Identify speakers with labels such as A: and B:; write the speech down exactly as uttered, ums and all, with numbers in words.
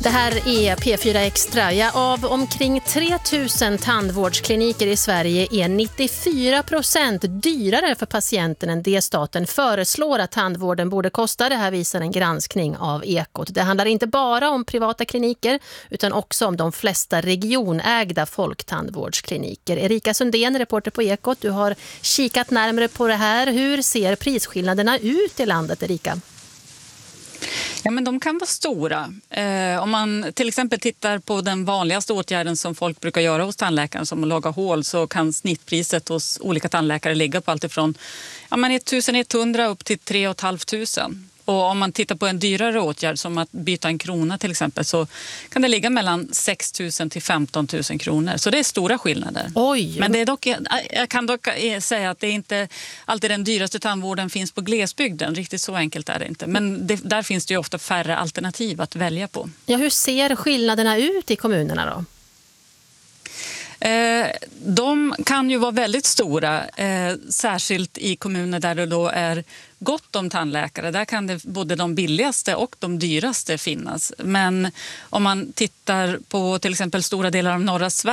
A: Det här är P fyra Extra. Ja, av omkring tre tusen tandvårdskliniker i Sverige är nittiofyra procent dyrare för patienten än det staten föreslår att tandvården borde kosta. Det här visar en granskning av Ekot. Det handlar inte bara om privata kliniker utan också om de flesta regionägda folktandvårdskliniker. Erika Sundén, reporter på Ekot, du har kikat närmare på det här. Hur ser prisskillnaderna ut i landet, Erika?
B: Ja, men de kan vara stora. Eh, om man till exempel tittar på den vanligaste åtgärden som folk brukar göra hos tandläkaren, som att laga hål, så kan snittpriset hos olika tandläkare ligga på allt ifrån ja, men ettusenetthundra upp till tre och ett tusen fem hundra. Och om man tittar på en dyrare åtgärd som att byta en krona till exempel, så kan det ligga mellan sex tusen till femton tusen kronor. Så det är stora skillnader.
A: Oj.
B: Men det är dock, jag kan dock säga att det är inte alltid den dyraste tandvården finns på glesbygden. Riktigt så enkelt är det inte. Men det, där finns det ju ofta färre alternativ att välja på.
A: Ja, hur ser skillnaderna ut i kommunerna då?
B: Eh, de kan ju vara väldigt stora, eh, särskilt i kommuner där det då är gott om tandläkare. Där kan det både de billigaste och de dyraste finnas. Men om man tittar på till exempel stora delar av norra Sverige